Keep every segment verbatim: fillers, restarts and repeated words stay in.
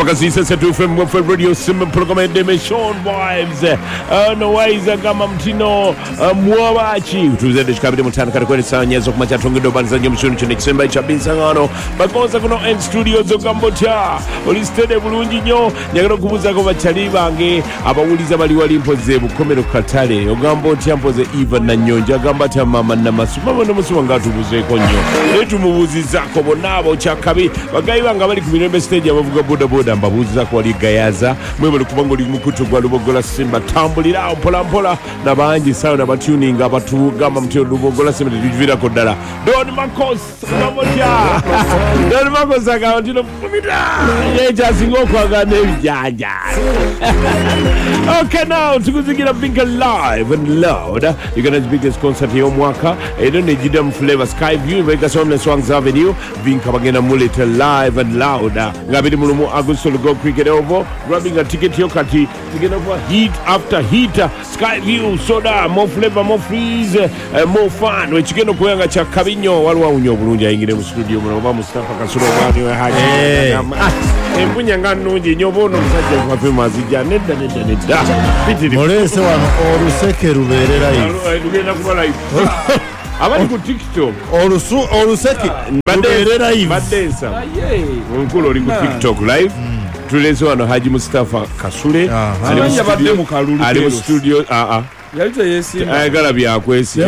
Pakasisa setu F M F M Radio Simba program de Sean Wives no waiza kama mtino mwabachi tuzede shikabide mutana kare kwene sanyezo kuma chatongendo banza nyo mshuni chone kisemba cha binsangano bakoza kuno N Studios okambota olistede bulungi nyo nyagalo kubuza ko bachali bange abawuliza bali wali mpoze bukomero katale ogambota mpoze Eva na nyonja gambata mama na masuma no musuma ngatubuze ko nyo etu mubuziza ko bonabo chakabi bagayi banga bali ku Mirembe stage abavuga boda boda mbabuziza ko ali gayaza mwebale kubango li mukutu gwa lubogola Simba tambulira mpola mpola na banji sawa na batuning abatugamba mtyo lubogola Simba tujivira ko dala Don Marcos kamotya Don Marcos aga ntino kumita yeja singo kwa ga nebijanja. Okay, now tukuzigira Vinka live and loud. You're gonna be biggest concert yo mwaka edo ne Jidam Flavor Sky View Vega Somne Swangs Avenue Vinka bagena mulete live and loud ngabidi mulumu Augusto Lugo Cricket Ovo grabbing a ticket yo kati tigena kwa heat after heat Sky View soda more flavor more freeze uh, more fun we chikeno kuyanga cha kabinyo walwa unyo bulunja ingine mu studio muno ba Mustafa Kasuro wani we haji empunya nganunji nyobono musajja kwa fema zijja nedda nedda nedda bitiri molese wano oruseke ruberera hivi tugenda kuba live abali ku TikTok orusu oruseke ruberera hivi badensa onkulu oli ku TikTok live tuleze wano Haji Mustafa Kasule ali mu studio a a yalita yesi ayagala byakwesi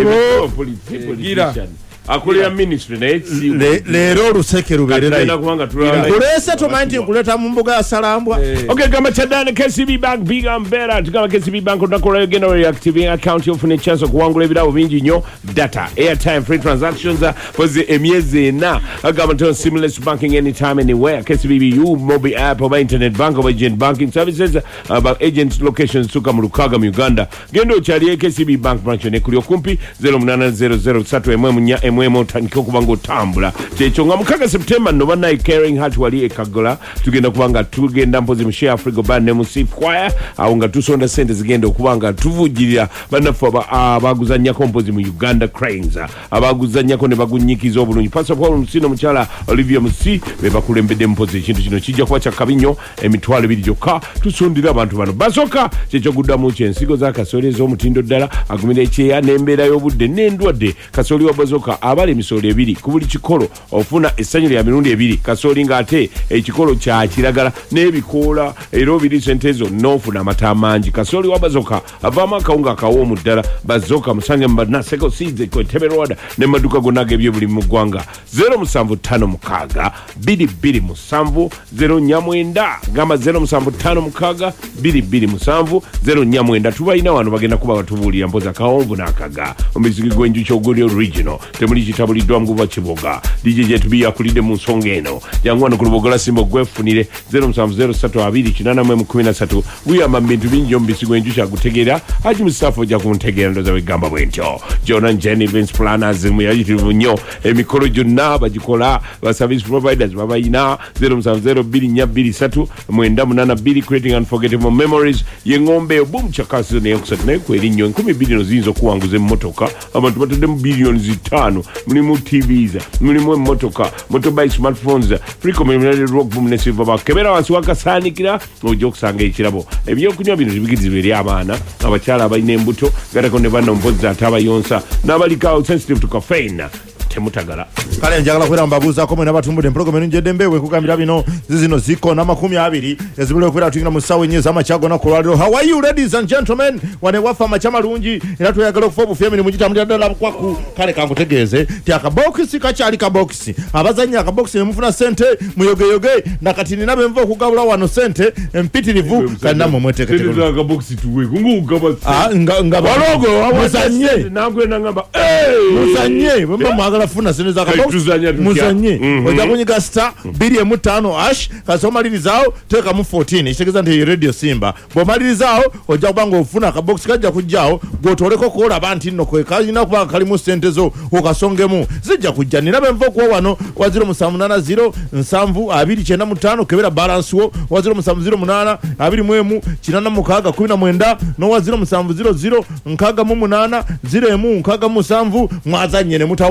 politician akulira ministry ne lero ruseke ruberera ina kulese to mind kuleta mu mbuga ya Salambwa. Okay, kama chadana K C B Bank big and better tukaba K C B Bank tunakola gena reactivate account yo fune chance kuwangula ebirabo bingi nyo data airtime free transactions for the emyeze na agama to seamless banking anytime anywhere K C B B U mobile app or internet bank or agent banking services about agent locations tuka mu Lukaga mu Uganda gendo chali K C B Bank branch ne kuli okumpi zero munana zero zero tatu emwe munya mwemo taniko kubango tambula checho nga mukaga September no bana caring heart wali ekagola tugenda kubanga tugenda mpozi mshare Africa band ne musif choir aunga tusonda sente zigenda kubanga tuvujirira banafa abaguzanya kompozi mu Uganda Cranes abaguzanya ko ne bagunyikiza obulungi pasa kwa musino mchala Olivia Musi beba kulembede mpozi kintu kino kijja kwa cha kabinyo emitwalo ebiri joka tusondira abantu bano basoka checho gudamu chensigo za kasole zo mutindo dala agumira echeya nembera yobudde nendwadde kasoli wabazoka abale misoli ebiri kubuli chikolo ofuna essanyu ya mirundi ebiri kasoli ngate ekikolo kya kiragala nebikola ero biri sentezo nofuna matamanji kasoli wabazoka avama kaunga kawo muddala bazoka musange mbana seko seeds ko teberoda ne maduka gonage byo buli mugwanga zero musanvu tano mukaga biri biri musanvu zero nyamwenda gama zero musanvu tano mukaga biri biri musanvu zero nyamwenda tubaina wano bagenda kuba batubulira mpoza kaonvu nakaga omizigi gwenju kyogoli original temuli kitabulidwa nguva kiboga D J Jet B akulide mu nsongeno yangwana ku lubogola Simba gwefunire zero musanvu zero tatu abiri kinana mu kumi na tatu buyamba bintu bingi ombisigo enjusha gutegera Haji Mustafa ja kuntegera ndo zawe gamba bwentyo Jonah Jenny Vince Planners mu yajitivu nyo emikoro jonna bagikola ba service providers babayina zero musanvu zero biri nyabiri tatu mwenda munana biri creating unforgettable memories yengombe boom chakaso ne yokusatu ne kweri nyo nkumi billion zinzo kuwanguze mmotoka abantu batende mu billion zitano mulimu T Vs mulimu motoka motorbike smartphones free community rock boom ne silver back kebera wansi wakasanikira ojo kusanga ekirabo ebyo kunywa bino bigizi beri abana abakyala abayine embuto gatako ne bana mpozi ataba yonsa n'abalika sensitive to caffeine temutagala kale njagala kwera mbabuza ko mwena batumbude program njede mbewe kugambira bino zizino ziko na makumi abiri ezibule kwera tuinga musawe nyeza machago na kolwaliro. How are you ladies and gentlemen? Wane wafa machama lungi era tuyagala kufobu femini mujita mudala kwaku kale kangutegeze ti akaboxi kachali kaboxi abazanya akaboxi nemufuna sente muyogeyoge na katini nabe mvo kugabula wano sente empitirivu kanamo mweteke tete akaboxi tuwe kungu gaba ah ngaba walogo musanye nangwe nangamba eh musanye bamba magala funa sente za akaboxi musanye oja kunyiga star biri emutano ash kasomalirizawo teka mu fourteen itegeza ndi radio Simba bomalirizawo oja kubanga ofuna akaboxi kajja kujjawo gotoleko kola abantu nno kweka ina kuba kali mu sente zo okasongemu zijja kujja nirabe mvo kwa wano wa zero musanvu nana zero nsanvu abiri kyenda mutano kebera balance wo wa zero musanvu zero munana abiri mwemu kinana mukaga kumi na mwenda no wa zero musanvu zero zero nkaga mu munana zero emu nkaga musanvu mwazanye ne mutawangula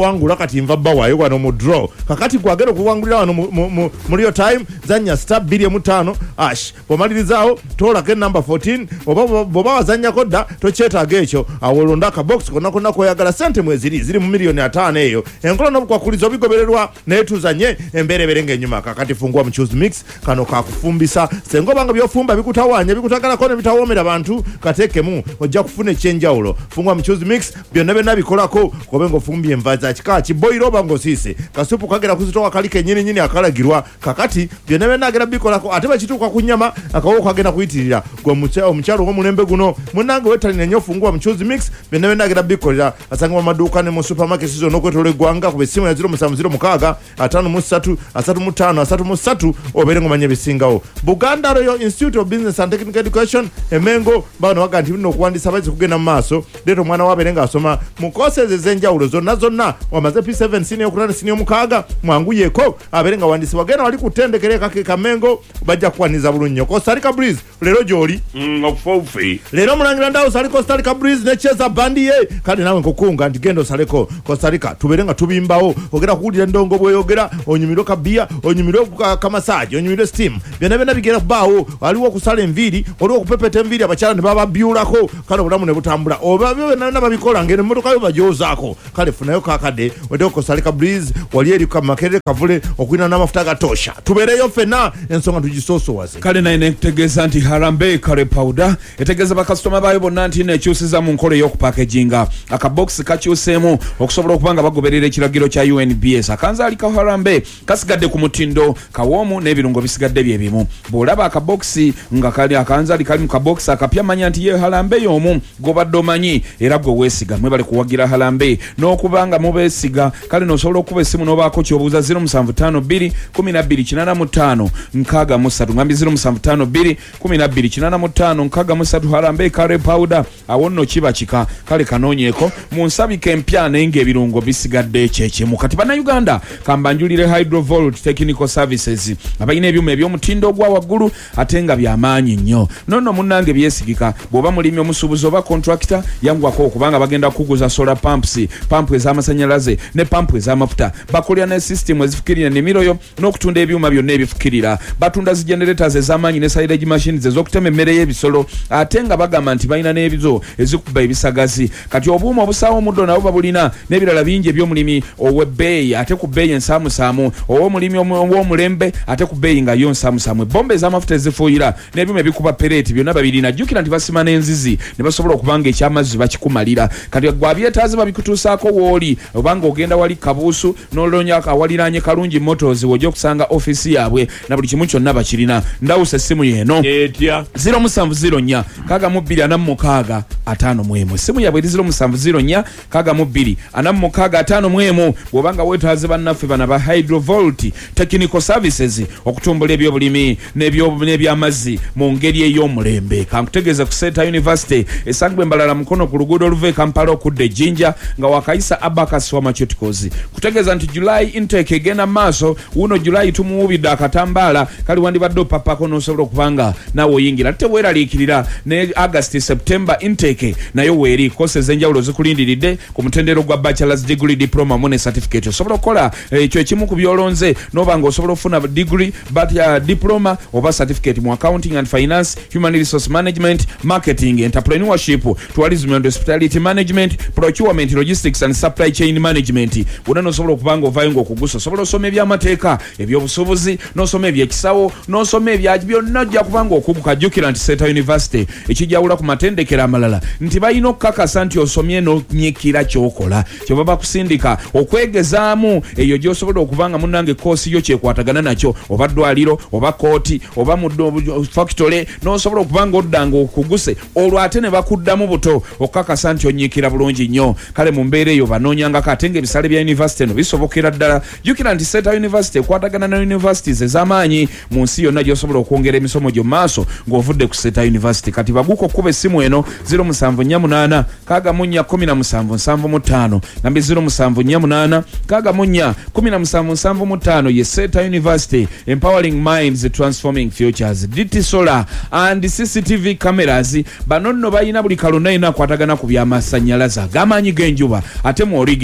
kati nva bawayo wano mu draw kakati gwagera okuwangulira wano muri yo time zanya star two mu five ash bomalirizawo tola ke number fourteen oba boba wazanya kodda tochetaga ekyo awolonda ka box konna konna koyagala sente mweziri ziri mu milioni atano eyo enkola n'obukwakulizo bigobererwa netuzanye embere berenge enyuma kakati fungwa mu choose mix kano kakufumbisa sengo banga byofumba bikutawanya bikutagala kone bitawomera abantu katekemu ojja kufuna ekyenjawulo fungwa mu choose mix byonna bena bikolako kobengo fumbye envaza kika kiboiro bango sise kasupu kagera kuzitoka kalike nyini nyini akalagirwa kakati byonna bena agera bikolako ate bakituka kunyama akawo kagenda kuyitirira gwa muchao muchalo wo mulembe guno munange wetali nenyo fungwa mu choose mix byonna bena agera bikolera asanga mu maduka ne mu supermarket sizo nokwetole gwanga ku besimu ya zero mu zero mukaga atano mu three asatu mu five asatu mu three oberengo manye bisingawo Buganda Royal Institute of Business and Technical Education emengo bano waganti bino kuwandisa bazi kugenda maso leto mwana waberenga asoma mu courses zenjawulo zonna zonna wamaze P seven senior kurana senior mukaga mwanguyeko aberenga wandisi wagena wali kutendekereka ke kamengo bajja kwaniza bulunyo Costa Rica Breeze lero joli mm ofofi lero mulangira ndawo sali Costa Rica Breeze necheza bandi ye kandi nawe nkokunga ndigendo saleko Costa Rica tuberenga tubimbawo ogera kuulira ndongo bweyogera onyumiro kabia onyumiro kamasaje onyumiro steam byana byana bigera bawo aliwo kusala enviri oliwo kupepeta enviri abachala ne baba byulako kale bulamu ne butambula oba byo na babikola ngene motoka yo bajozako kale funayo kakade wedeko Costa Rica Breeze wali eri kamakere kavule okwina n'amafuta gatosha tubereyo fena ensonga tujisoso wase kale na inetegeza anti Harambe kare powder etegeza ba customer bayo bonna nti ne kyusiza mu nkole yo kupackaginga aka box kakyusemu okusobola okubanga bagoberera ekiragiro kya U N B S akanza ali ka Harambe kasigadde ku mutindo kawomu n'ebirungo bisigadde byebimu bolaba aka box nga kali akanza ali kali mu ka box akapya manya nti ye Harambe yomu gobadde manyi era gwe wesiga mwe bali kuwagira Harambe n'okubanga mubesiga kale no sobola okuba esimu n'obaako kyobuuza zero seven five two one two eight eight five nkaga musatu ngambi zero seven five two one two eight eight five nkaga musatu Harambe kare powder awonno kiba kika kale kanonyeko mu nsabike empya nenge ebirungo bisigadde ekyekye mu kati bana Uganda kambanjulire Hydrovolt Technical Services abayina ebyuma ebyomutindo gwa waggulu atenga byamanyi nnyo nonno munnange byesigika boba mulimi omusubuzo ba contractor yangwako okubanga bagenda kuguza solar pumps pump ez'amasanyalaze ne pump ez'amafuta bakolya ne system ezifukirira nemiro yo n'okutunda ebyuma byonna ebifukirira batunda zi generators ez'amanyi ne silage machines ez'okutema emmere y'ebisolo atenga bagamba nti balina n'ebizo ezikuba ebisagazi kati obuuma obusaawo omuddo nabo babulina n'ebirala bingi eby'omulimi ow'ebbeeyi ate ku bbeeyi ensaamusaamu ow'omulimi ow'omulembe ate ku bbeeyi nga yo nsaamusaamu ebbomba ez'amafuta ezifuuyira n'ebyuma ebikuba pereeti byonna babirina jjukira nti basima n'enzizi ne basobola okubanga ekyamazzi bakikumalira kati gwabyetaazi babikutuusaako wooli obanga ogenda wali kabuusu n'olonya awaliraanye kalungi motors wojja okusanga office yaabwe na buli kimu kyonna bakirina ndawusa essimu yeeno etya zero seven zero four kaga mu bbiri ana mu mukaaga ataano mu emu essimu yaabwe eri zero seven zero four kaga mu bbiri ana mu mukaaga ataano mu emu bw'obanga weetaaze bannaffe bana ba Hydrovolt Technical Services okutumbula ebyobulimi n'ebyamazzi mu ngeri ey'omulembe kankutegeeza ku Seta University esangwe mbalala mukono ku luguudo oluva e Kampala okudda e Jinja nga wakayisa Abacus Pharmaceuticals kutegeeza nti July intake egenda maaso wuno July tumuwubidde akatambaala kali wandibadde opapako n'osobola okubanga naawe oyingira ate weeraliikirira ne August September intake nayo weeri koose ez'enjawulo zikulindiridde ku mutendero gwa bachelor's degree diploma mu ne certificate osobola okukola ekyo ekimu ku byolonze n'obanga osobola okufuna degree but uh, diploma oba certificate mu accounting and finance human resource management marketing entrepreneurship tourism and hospitality management procurement logistics and supply chain management bonna n'osobola okubanga ovayo ng'okugusa osobola osoma ebyamateeka ebyobusuubuzi n'osoma ebyekisawo n'osoma ebya byonna ojja kubanga okuguka jjukira nti Seta University ekijawula ku matendekero amalala nti balina okukakasa nti osomye n'onyikira ky'okola kyeba bakusindika okwegezaamu eyo gy'osobola okubanga munnange koosi yo kyekwatagana nakyo oba ddwaliro oba kooti oba mu factory n'osobola okubanga oddanga okuguse olwo ate ne bakuddamu buto okukakasa nti onyikira bulungi nnyo kale mu mbeera eyo banoonyangako ate nga ebisale bya university eno bisobokera ddala jjukira nti Seta University ekwatagana na universities ez'amaanyi mu nsi yonna gy'osobola okwongera emisomo gyo maaso ng'ovudde ku Seta University kati baguka okuba essimu eno zero seven four eight kaga munya one seven seven seven five nambi zero seven four eight kaga munya one seven seven five ye Seta University empowering minds transforming futures D T Solar and C C T V cameras banonno bayina buli kalona ina kwatagana ku byamasanyalaza gamanyi genjuba ate mu original jukira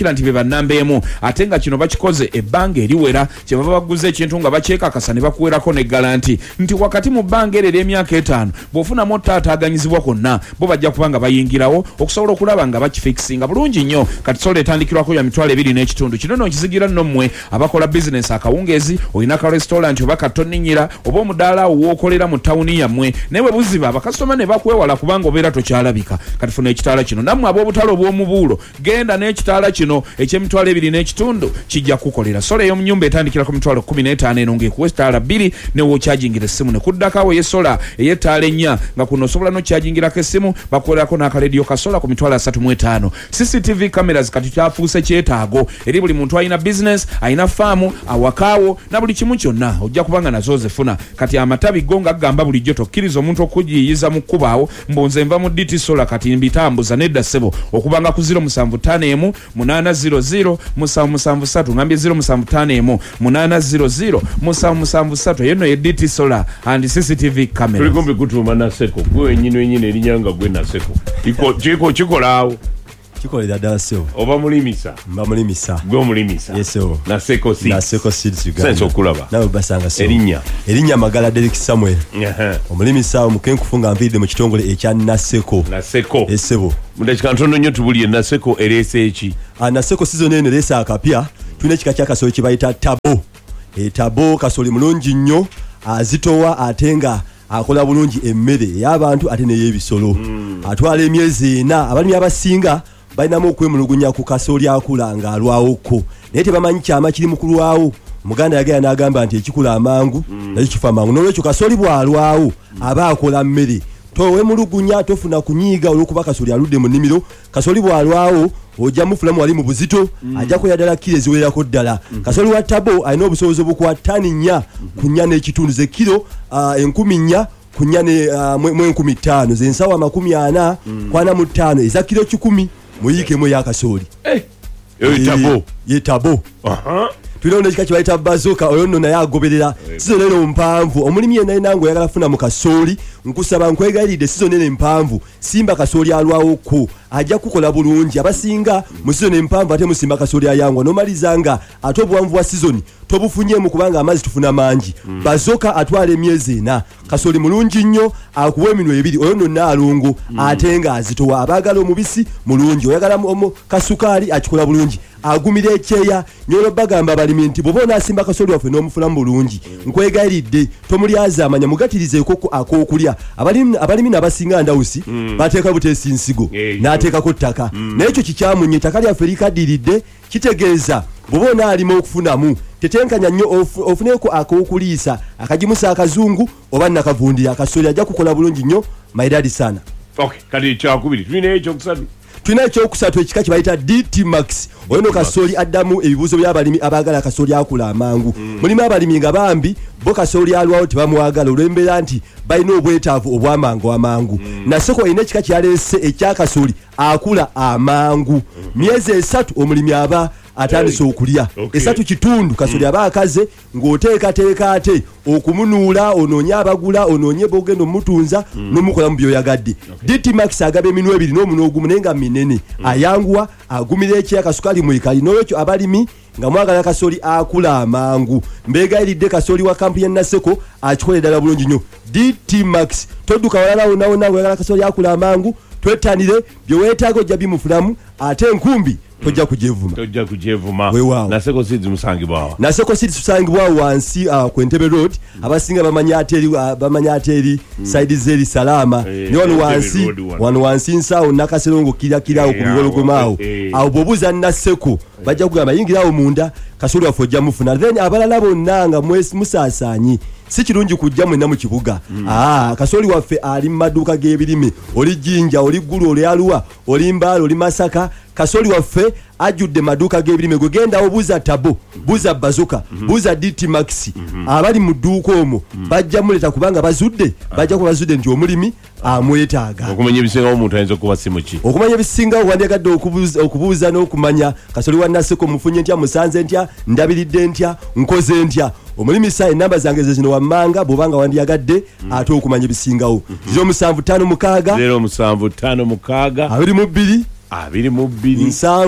kikira nti be bannambeemu ate nga kino bakikoze ebbanga eriwera kye baba baguze ekintu nga bakyekakasa ne bakuwerako ne garanti nti wakati mu bbanga eryo ery'emyaka etaano bw'ofunamu otaataaganyizibwa kwonna bo bajja kuba nga bayingirawo okusobola okulaba nga bakifikisinga bulungi nnyo kati sola etandikirwako ya mitwalo ebiri n'ekitundu kino nno nkizigira nno mmwe abakola bizinesi akawungeezi olina ka restaurant oba katonninyira oba omudaala awo wookolera mu tawuni yammwe naye bwe buziba abakasitoma ne bakwewala kubanga obeera tokyalabika kati funa ekitaala kino nammwe ab'obutale obw'omubuulo genda n'ekitaala kino eky'emitwalo ebiri n'ekitundu kijja kukolera sola ey'omu nnyumba etandikira ku mitwalo kumi n'etaano eno ng'ekuwa etaala bbiri ne wookyajingira essimu ne kuddakawo ey'esola ey'ettaala ennya nga kuno osobola n'okyajingirako essimu bakuwerako n'akalediyo kasola ku mitwalo asatu mu etaano C C T V cameras kati kyafuuse kyetaago eri buli muntu alina business alina faamu awakaawo na buli kimu kyonna ojja kubanga nazo zefuna kati amatabi go nga gamba bulijjo tokkiriza omuntu okugiyiza mu kkubaawo mbonze nva mu D T sola kati mbitambuza nedda ssebo okubanga ku zero musanvu ttaano emu munaana zero zero musanvu musanvu ssatu ngambye zero musanvu ttaano emu munaana zero zero musanvu musanvu ssatu eyo nno ye D T sola and C C T V cameras tuli kumbi kutuuma naseko gwe wenyini wenyini erinyanga gwe naseko kiko kikolaawo kikolera ddala sebo oba mulimisa mba mulimisa gwe omulimisa yeso naseko si naseko seeds Uganda sense okulaba nawe basanga sebo erinnya erinnya Magala Derek Samuel Aha. omulimisa omukenkufunga mvide mu kitongole ekya naseko naseko esebo mundakika ntono nnyo tubulye naseko erese eki a naseko season eno erese akapya tulina ekika kya kasoli kye bayita tabo e tabo kasoli mulungi nnyo azitowa atenga akola bulungi emmere y'abantu ate n'ey'ebisolo mm. atwala emyezi ena abalimi abasinga balinamu okwemulugunya ku kasooli akula ng'alwawoko naye tebamanyi kyama kiri mu kulwawo Muganda yagenda n'agamba nti ekikula amangu mm. naye kifa amangu n'olwekyo kasooli bw'alwawo mm. aba akola mmere towemulugunya tofuna kunyiiga olw'okuba kasooli aludde mu nnimiro kasooli bw'alwawo ojja mufulamu wali mu buzito mm. ajja kuyadala kilo eziwererako ddala mm. kasooli wa tabo alina obusobozi obukwa ttani nnya mm. ku nnya n'ekitundu ze kilo uh, enkumi nnya ku nnya ne uh, mu enkumi ttaano ze nsawo amakumi ana mm. kwana mu ttaano eza kilo kikumi muyiikemu ya kasooli eh, ye tabo ye tabo uh-huh. tulina ono ekika kye bayita bazoka oyo nno naye agoberera sizoni eno mpanvu omulimi yenna yenna nga oyagala funa mu kasooli nkusaba nkwegayiridde sizoni eno empanvu simba kasooli alwawoko ajja kukola bulungi abasinga mu sizoni empanvu ate musimba kasooli ayangwa nomaliza nga ate obuwanvu bwa sizoni tobufunyemu kubanga amazzi tufuna mangi mm. bazoka atwala emyezi ena kasooli mulungi nnyo akuwa eminwe ebiri oyo nno naalongo mm. ate nga azitowa abaagala omubisi mulungi oyagala kasukaali akikola bulungi agumira ekyeya nyolo bagamba abalimi nti bwoba onaasimba kasooli waffe n'omufulamu bulungi nkwegayiridde tomulyaza amanya mugatirizeeko ak'okulya abalimi nabasinga ndawusi mm. bateeka buteesi nsigo yeah, n'ateekako ttaka mm. naye ekyo kikyamunye ettaka lyaffe likaddiridde kitegeeza bwoba onaalima okufunamu tetenkanya nnyo ofuneko ak'okuliisa akagimusa akazungu oba nakavundira akasooli ajja kukola bulungi nnyo maidadi sana okay kati kyakubiri tulina ekyokusatu tulina ekyokusatu ekika kye bayita D T Max oyo no kasooli addamu ebibuuzo by'abalimi abaagala kasooli akula amangu mm. mulimu abalimi nga bambi bo kasooli alwawo tebamwagala olw'embeera nti balina obwetaavu obwamangu amangu mm. naseko erina ekika kyaleese ekyakasooli akula amangu mm. myezi esatu omulimi aba atandise okulya okay. esatu kitundu kasooli mm. aba akaze ng'oteekateeka ate okumunuula onoonye abagula onoonye bogendo omutunza mm. n'omukola mu byoyagadde okay. D T Max agaba eminwe ebiri n'omuno ogumu naye nga minene mm. ayanguwa agumira ekyeya kasukaali mwekali n'olwekyo abalimi nga mwagala kasooli akula amangu mbeegayiridde kasooli wa kampuni ya Naseko akikola ddala bulungi nnyo D T Max todduka walala wonawona oyagala kasooli akula amangu twettanire bye weetaaga ojja bimufulamu ate enkumbi tojja kujevuma tojja kujevuma weewaawo Naseko Seeds musangibwawo Naseko Seeds musangibwawo wansi uh, ku Entebbe Road mm. abasinga bamanya ateri uh, bamanya ateri mm. side zeri salama hey, ne wano wansi wano wansi nsawo nakaserongo kira kirawo ku bigologomaawo awo bobuza Naseko bajja kugamba yingirawo munda kasooli waffe ojja mufuna then abalala bonna nga musaasaanyi si kirungi kujja mwenna mu kibuga mm. ah kasooli waffe ali mu maduuka g'ebirime oli Jinja oli Gulu oli Arua oli Mbaale oli Masaka kasooli waffe ajudde maduuka g'ebirime gwe genda obuuza tabo buuza bazuka mm-hmm. buuza D T Max mm-hmm. abali mu dduuka omwo mm-hmm. bajja muleta kubanga bazudde ah. bajja kuba bazudde nti omulimi amwetaaga okumanya ebisinga omuntu ayinza okuba si muki okumanya ebisinga wandiyagadde okubuuza okubuuza n'okumanya kasooli wa Naseko mufunye ntya musanze ntya ndabiridde ntya nkoze ntya omulimi sa enamba zange zino wammanga bw'obanga wandiyagadde mm. ate okumanya ebisingawo mm-hmm. zero musanvu ttaano mukaaga zero musanvu ttaano mukaaga abiri mu bbiri abiri mu bbiri nsanvu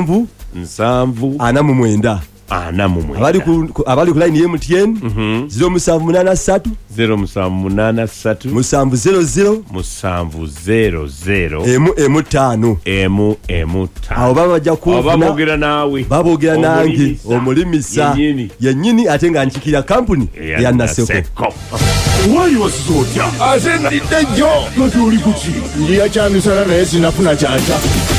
nsanvu ana mu mwenda ana mu mwenda abali ku ku- abali ku line M T N zero musanvu munana ssatu zero musanvu munana ssatu musanvu zero zero musanvu zero zero emu emu ttaano emu emu ttaano awo baba bajja oba kunfuna boogera naawe baboogera nange omulimisa yennyini yennyini ate nga nkikira kampuni eya Naseko. Wali wasizo otya ate nalidde jjo nga tuli kuki ndiyakyamisala naye sinafuna kyakya